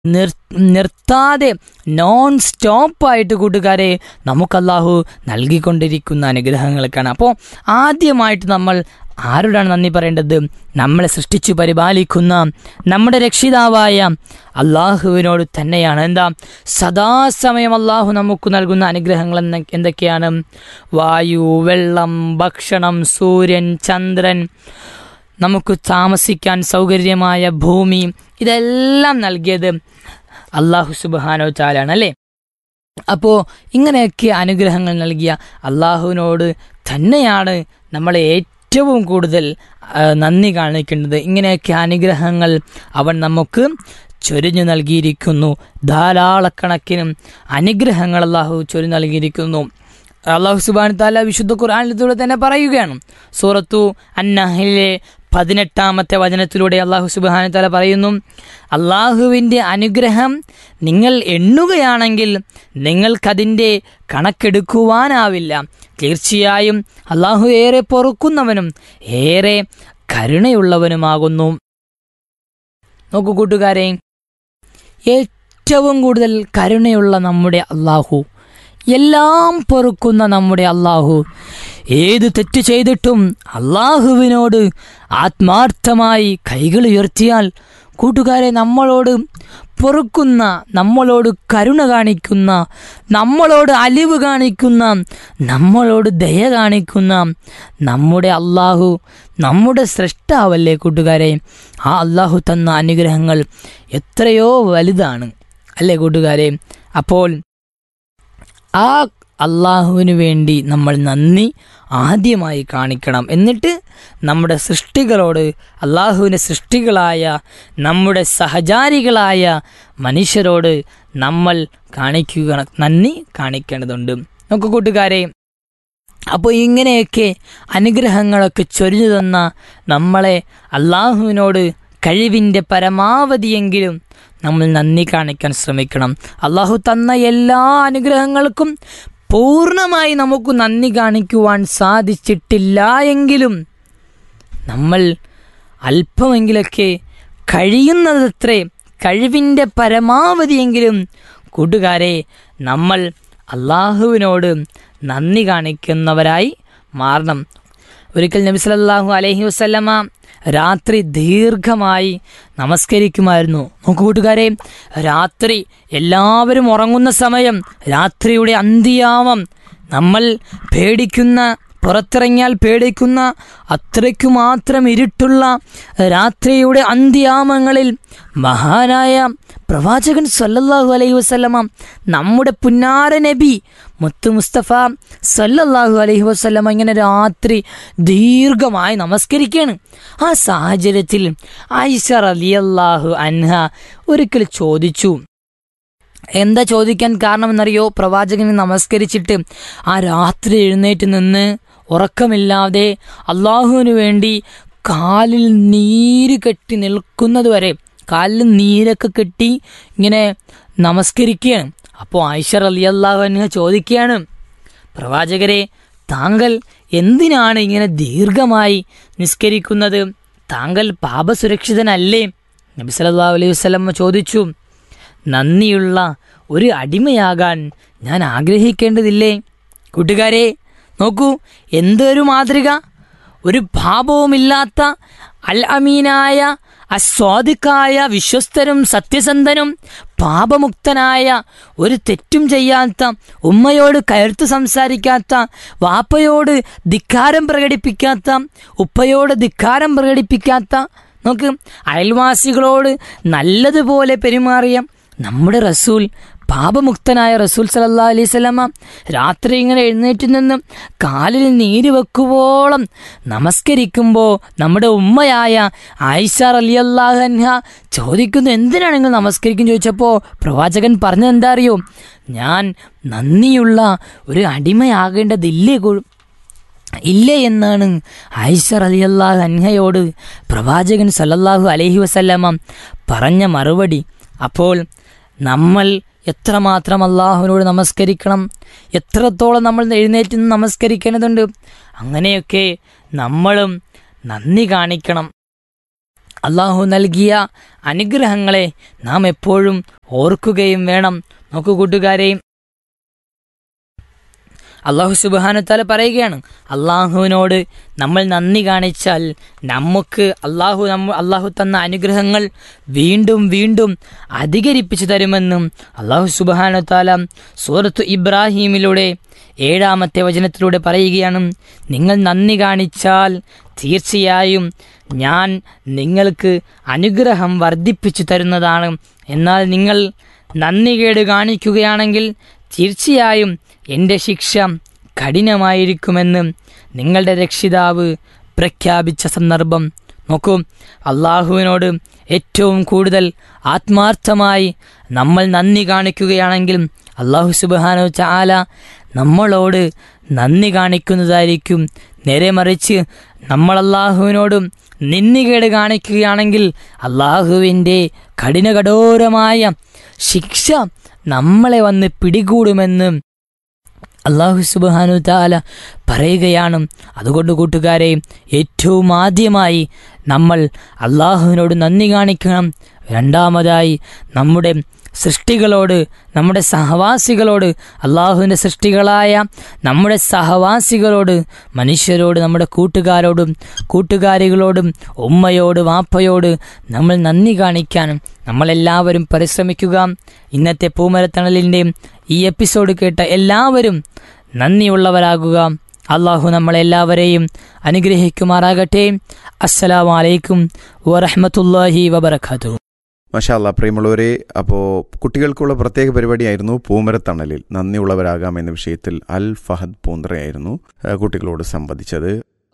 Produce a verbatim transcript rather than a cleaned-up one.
നിർ നിർത്താതെ നോൺ സ്റ്റോപ്പായിട്ട് കൂട്ടുകാരെ നമുക്ക് അല്ലാഹു നൽകിക്കൊണ്ടിരിക്കുന്ന അനുഗ്രഹങ്ങൾക്കാണ്. അപ്പോൾ ആദ്യമായിട്ട് നമ്മൾ ആരോടാണ് നന്ദി പറയേണ്ടത്? നമ്മളെ സൃഷ്ടിച്ചു പരിപാലിക്കുന്ന നമ്മുടെ രക്ഷിതാവായ അള്ളാഹുവിനോട് തന്നെയാണ്. എന്താ? സദാസമയം അള്ളാഹു നമുക്ക് നൽകുന്ന അനുഗ്രഹങ്ങൾ എന്തൊക്കെയാണ്? വായു, വെള്ളം, ഭക്ഷണം, സൂര്യൻ, ചന്ദ്രൻ, നമുക്ക് താമസിക്കാൻ സൗകര്യമായ ഭൂമി, ഇതെല്ലാം നൽകിയത് അള്ളാഹു സുബ്ഹാനഹു വ തആലയാണ് അല്ലേ? അപ്പോൾ ഇങ്ങനെയൊക്കെ അനുഗ്രഹങ്ങൾ നൽകിയ അള്ളാഹുവിനോട് തന്നെയാണ് നമ്മൾ ഏറ്റവും കൂടുതൽ നന്ദി കാണിക്കേണ്ടത്. ഇങ്ങനെയൊക്കെ അനുഗ്രഹങ്ങൾ അവൻ നമുക്ക് ചൊരിഞ്ഞു നൽകിയിരിക്കുന്നു. ധാരാളക്കണക്കിനും അനുഗ്രഹങ്ങൾ അള്ളാഹു ചൊരിഞ്ഞു നൽകിയിരിക്കുന്നു. അള്ളാഹു സുബ്ഹാനഹു വ തആല വിശുദ്ധ ഖുർആനിലൂടെ തന്നെ പറയുകയാണ്. സൂറത്തു അൻ-നഹ്ലിലെ പതിനെട്ടാമത്തെ വചനത്തിലൂടെ അള്ളാഹു സുബ്ഹാനഹു വ തആല പറയുന്നു, അള്ളാഹുവിൻ്റെ അനുഗ്രഹം നിങ്ങൾ എണ്ണുകയാണെങ്കിൽ നിങ്ങൾക്കതിൻ്റെ കണക്കെടുക്കുവാനാവില്ല. തീർച്ചയായും അള്ളാഹു ഏറെ പൊറുക്കുന്നവനും ഏറെ കരുണയുള്ളവനുമാകുന്നു. നോക്കൂ കൂട്ടുകാരെ, ഏറ്റവും കൂടുതൽ കരുണയുള്ള നമ്മുടെ അള്ളാഹു, എല്ലാം പൊറുക്കുന്ന നമ്മുടെ അള്ളാഹു, ഏത് തെറ്റ് ചെയ്തിട്ടും അള്ളാഹുവിനോട് ആത്മാർത്ഥമായി കൈകൾ ഉയർത്തിയാൽ കൂട്ടുകാരെ നമ്മളോട് പൊറുക്കുന്ന, നമ്മളോട് കരുണ കാണിക്കുന്ന, നമ്മളോട് അലിവ് കാണിക്കുന്ന, നമ്മളോട് ദയ കാണിക്കുന്ന നമ്മുടെ അള്ളാഹു നമ്മുടെ സൃഷ്ടാവല്ലേ കൂട്ടുകാരെ? ആ അള്ളാഹു തന്ന അനുഗ്രഹങ്ങൾ എത്രയോ വലുതാണ് അല്ലേ കൂട്ടുകാരെ? അപ്പോൾ ആ അള്ളാഹുവിന് വേണ്ടി നമ്മൾ നന്ദി ആദ്യമായി കാണിക്കണം. എന്നിട്ട് നമ്മുടെ സൃഷ്ടികളോട്, അള്ളാഹുവിൻ്റെ സൃഷ്ടികളായ നമ്മുടെ സഹചാരികളായ മനുഷ്യരോട് നമ്മൾ കാണിക്കുക നന്ദി കാണിക്കേണ്ടതുണ്ട്. നമുക്ക് കൂട്ടുകാരെ, അപ്പോൾ ഇങ്ങനെയൊക്കെ അനുഗ്രഹങ്ങളൊക്കെ ചൊരിഞ്ഞു തന്ന നമ്മളെ അള്ളാഹുവിനോട് കഴിവിൻ്റെ പരമാവധിയെങ്കിലും നമ്മൾ നന്ദി കാണിക്കാൻ ശ്രമിക്കണം. അള്ളാഹു തന്ന എല്ലാ അനുഗ്രഹങ്ങൾക്കും പൂർണ്ണമായി നമുക്ക് നന്ദി കാണിക്കുവാൻ സാധിച്ചിട്ടില്ല എങ്കിലും നമ്മൾ അല്പമെങ്കിലൊക്കെ കഴിയുന്നതത്രേ, കഴിവിൻ്റെ പരമാവധിയെങ്കിലും കൂട്ടുകാരെ നമ്മൾ അള്ളാഹുവിനോട് നന്ദി കാണിക്കുന്നവരായി മാറണം. ഒരിക്കൽ നബി സല്ലല്ലാഹു അലൈഹി വസല്ലമ രാത്രി ദീർഘമായി നമസ്കരിക്കുമായിരുന്നു. നോക്കൂ കൂട്ടുകാരെ, രാത്രി എല്ലാവരും ഉറങ്ങുന്ന സമയം, രാത്രിയുടെ അന്ത്യയാമം, നമ്മൾ പേടിക്കുന്ന, പുറത്തിറങ്ങിയാൽ പേടിക്കുന്ന അത്രയ്ക്കു മാത്രം ഇരുട്ടുള്ള രാത്രിയുടെ അന്ത്യയാമങ്ങളിൽ മഹാനായ പ്രവാചകൻ സല്ലല്ലാഹു അലൈഹി വസല്ലമ, നമ്മുടെ പുന്നാര നബി മുത്തു മുസ്തഫ സല്ലല്ലാഹു അലൈഹി വസല്ലമ ഇങ്ങനെ രാത്രി ദീർഘമായി നമസ്കരിക്കുകയാണ്. ആ സാഹചര്യത്തിൽ ആയിഷ റളിയല്ലാഹു അൻഹ ഒരിക്കൽ ചോദിച്ചു. എന്താ ചോദിക്കാൻ കാരണമെന്നറിയോ? പ്രവാചകനെ നമസ്കരിച്ചിട്ട് ആ രാത്രി എഴുന്നേറ്റ് നിന്ന് ഉറക്കമില്ലാതെ അള്ളാഹുവിന് വേണ്ടി കാലിൽ നീര് കെട്ടി നിൽക്കുന്നത് വരെ, കാലിൽ നീരൊക്കെ കെട്ടി ഇങ്ങനെ നമസ്കരിക്കുകയാണ്. അപ്പോൾ ആയിഷ റളിയല്ലാഹു അൻഹ ചോദിക്കുകയാണ്, പ്രവാചകരെ, താങ്കൾ എന്തിനാണ് ഇങ്ങനെ ദീർഘമായി നിസ്കരിക്കുന്നത്? താങ്കൾ പാപസുരക്ഷിതനല്ലേ? നബി സല്ലല്ലാഹു അലൈഹി വസല്ലം ചോദിച്ചു, നന്ദിയുള്ള ഒരു അടിമയാകാൻ ഞാൻ ആഗ്രഹിക്കേണ്ടതില്ലേ? കൂട്ടുകാരെ നോക്കൂ, എന്തൊരു മാതൃക! ഒരു പാപവുമില്ലാത്ത അൽ അമീനായ അസ്വാദിക്കായ വിശ്വസ്തനും സത്യസന്ധനും പാപമുക്തനായ, ഒരു തെറ്റും ചെയ്യാത്ത, ഉമ്മയോട് കയർത്തു സംസാരിക്കാത്ത, വാപ്പയോട് ധിക്കാരം പ്രകടിപ്പിക്കാത്ത, ഉപ്പയോട് ധിക്കാരം പ്രകടിപ്പിക്കാത്ത, നോക്ക്, അയൽവാസികളോട് നല്ലതുപോലെ പെരുമാറിയ നമ്മുടെ റസൂൽ, പാപമുക്തനായ റസൂൽ സല്ലല്ലാഹു അലൈഹി വസല്ലമ രാത്രി ഇങ്ങനെ എഴുന്നേറ്റ് നിന്ന് കാലിൽ നീര് വെക്കുവോളം നമസ്കരിക്കുമ്പോൾ നമ്മുടെ ഉമ്മയായ ആയിഷ റളിയല്ലാഹു അൻഹ ചോദിക്കുന്നു, എന്തിനാണ് നിങ്ങൾ നമസ്കരിക്കും ചോദിച്ചപ്പോൾ പ്രവാചകൻ പറഞ്ഞത് എന്താ അറിയോ? ഞാൻ നന്ദിയുള്ള ഒരു അടിമയാകേണ്ടതില്ലേ ഇല്ലേ എന്നാണ് ആയിഷ റളിയല്ലാഹു അൻഹയോട് പ്രവാചകൻ സല്ലല്ലാഹു അലൈഹി വസല്ലമ പറഞ്ഞ മറുപടി. അപ്പോൾ നമ്മൾ എത്രമാത്രം അള്ളാഹുവിനോട് നമസ്കരിക്കണം, എത്രത്തോളം നമ്മൾ എഴുന്നേറ്റ് നിന്ന് നമസ്കരിക്കേണ്ടതുണ്ട്. അങ്ങനെയൊക്കെ നമ്മളും നന്ദി കാണിക്കണം. അള്ളാഹു നൽകിയ അനുഗ്രഹങ്ങളെ നാം എപ്പോഴും ഓർക്കുകയും വേണം. നോക്കൂ കൂട്ടുകാരെ, അള്ളാഹു സുബ്ഹാനഹു വതആല പറയുകയാണ്, അള്ളാഹുവിനോട് നമ്മൾ നന്ദി കാണിച്ചാൽ നമുക്ക് അള്ളാഹു നമ്മ അള്ളാഹു തന്ന അനുഗ്രഹങ്ങൾ വീണ്ടും വീണ്ടും അധികരിപ്പിച്ചു തരുമെന്നും അള്ളാഹു സുബ്ഹാനഹു വതആല സൂറത്തു ഇബ്രാഹീമിലൂടെ ഏഴാമത്തെ വചനത്തിലൂടെ പറയുകയാണ്. നിങ്ങൾ നന്ദി കാണിച്ചാൽ തീർച്ചയായും ഞാൻ നിങ്ങൾക്ക് അനുഗ്രഹം വർദ്ധിപ്പിച്ചു തരുന്നതാണ്. എന്നാൽ നിങ്ങൾ നന്ദികേട് കാണിക്കുകയാണെങ്കിൽ തീർച്ചയായും എൻ്റെ ശിക്ഷ കഠിനമായിരിക്കുമെന്ന് നിങ്ങളുടെ രക്ഷിതാവ് പ്രഖ്യാപിച്ച സന്ദർഭം നോക്കൂ. അള്ളാഹുവിനോട് ഏറ്റവും കൂടുതൽ ആത്മാർത്ഥമായി നമ്മൾ നന്ദി കാണിക്കുകയാണെങ്കിൽ അള്ളാഹു സുബ്ഹാനഹു വ തആല നമ്മളോട് നന്ദി കാണിക്കുന്നതായിരിക്കും. നേരെ മറിച്ച് നമ്മൾ അള്ളാഹുവിനോട് നിന്ദികേട് കാണിക്കുകയാണെങ്കിൽ അള്ളാഹുവിൻ്റെ കഠിനകഠോരമായ ശിക്ഷ നമ്മളെ വന്ന് പിടികൂടുമെന്ന് അള്ളാഹു സുബ്ഹാനഹു വ തആല പറയുകയാണ്. അതുകൊണ്ട് കൂട്ടുകാരെ, ഏറ്റവും ആദ്യമായി നമ്മൾ അള്ളാഹുവിനോട് നന്ദി കാണിക്കണം. രണ്ടാമതായി നമ്മുടെ സൃഷ്ടികളോട്, നമ്മുടെ സഹവാസികളോട്, അള്ളാഹുവിൻ്റെ സൃഷ്ടികളായ നമ്മുടെ സഹവാസികളോട്, മനുഷ്യരോട്, നമ്മുടെ കൂട്ടുകാരോടും കൂട്ടുകാരികളോടും ഉമ്മയോട് വാപ്പയോട് നമ്മൾ നന്ദി കാണിക്കാനും നമ്മളെല്ലാവരും പരിശ്രമിക്കുക. ഇന്നത്തെ പൂമരത്തണലിൻ്റെ ഈ എപ്പിസോഡ് കേട്ട എല്ലാവരും നന്ദിയുള്ളവരാകുക. അള്ളാഹു നമ്മളെല്ലാവരെയും അനുഗ്രഹിക്കുമാറാകട്ടെ. അസ്സലാമു അലൈക്കും വറഹ്മത്തുള്ളാഹി വബറകാതുഹു. മാഷാ അല്ലാ, പ്രിയമുള്ളവരെ, അപ്പോൾ കുട്ടികൾക്കുള്ള പ്രത്യേക പരിപാടിയായിരുന്നു പൂമരത്തണലിൽ നന്ദിയുള്ളവരാകാം എന്ന വിഷയത്തിൽ അൽ ഫഹദ് പൂന്തറയായിരുന്നു കുട്ടികളോട് സംവദിച്ചത്.